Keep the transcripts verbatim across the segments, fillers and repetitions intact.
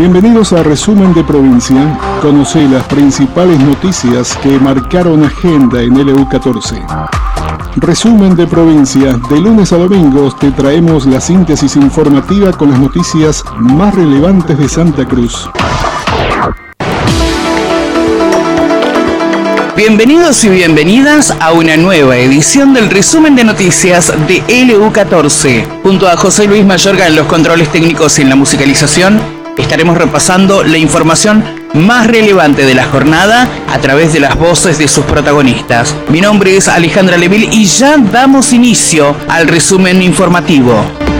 Bienvenidos a Resumen de Provincia. Conoce las principales noticias que marcaron agenda en L U catorce. Resumen de Provincia. De lunes a domingos te traemos la síntesis informativa con las noticias más relevantes de Santa Cruz. Bienvenidos y bienvenidas a una nueva edición del resumen de noticias de L U catorce. Junto a José Luis Mayorga en los controles técnicos y en la musicalización, estaremos repasando la información más relevante de la jornada a través de las voces de sus protagonistas. Mi nombre es Alejandra Leville y ya damos inicio al resumen informativo.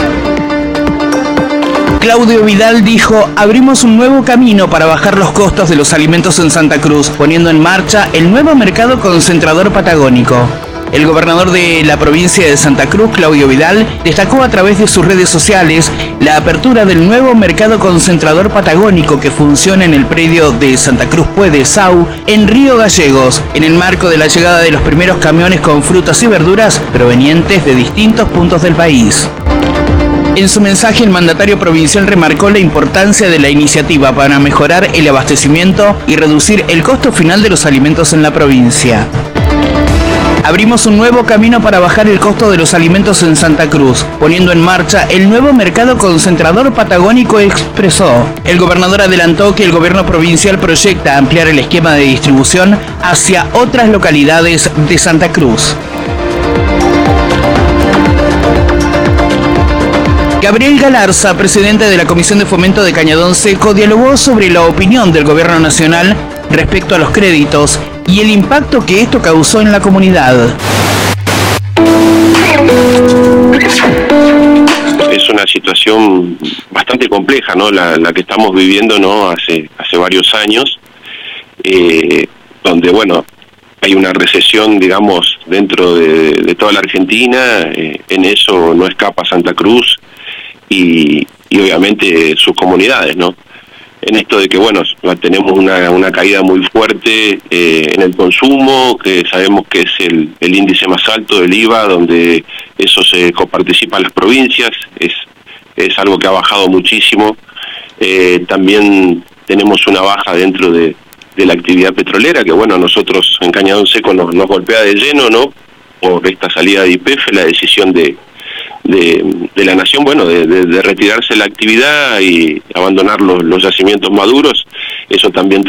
Claudio Vidal dijo: abrimos un nuevo camino para bajar los costos de los alimentos en Santa Cruz, poniendo en marcha el nuevo mercado concentrador patagónico. El gobernador de la provincia de Santa Cruz, Claudio Vidal, destacó a través de sus redes sociales la apertura del nuevo mercado concentrador patagónico que funciona en el predio de Santa Cruz Puede Sau, en Río Gallegos, en el marco de la llegada de los primeros camiones con frutas y verduras provenientes de distintos puntos del país. En su mensaje, el mandatario provincial remarcó la importancia de la iniciativa para mejorar el abastecimiento y reducir el costo final de los alimentos en la provincia. Abrimos un nuevo camino para bajar el costo de los alimentos en Santa Cruz, poniendo en marcha el nuevo mercado concentrador patagónico, expresó. El gobernador adelantó que el gobierno provincial proyecta ampliar el esquema de distribución hacia otras localidades de Santa Cruz. Gabriel Galarza, presidente de la Comisión de Fomento de Cañadón Seco, dialogó sobre la opinión del gobierno nacional respecto a los créditos y el impacto que esto causó en la comunidad. Es una situación bastante compleja, ¿no? La, la que estamos viviendo, ¿no? Hace, hace varios años, eh, donde, bueno, hay una recesión, digamos, dentro de, de toda la Argentina. Eh, en eso no escapa Santa Cruz y, y obviamente sus comunidades, ¿no? En esto de que, bueno, tenemos una, una caída muy fuerte eh, en el consumo, que sabemos que es el, el índice más alto del I V A, donde eso se coparticipa en las provincias, es, es algo que ha bajado muchísimo. Eh, también tenemos una baja dentro de, de la actividad petrolera, que, bueno, nosotros en Cañadón Seco nos, nos golpea de lleno, ¿no? Por esta salida de Y P F, la decisión de... De, de la nación, bueno, de, de, de retirarse la actividad y abandonar los, los yacimientos maduros. Eso también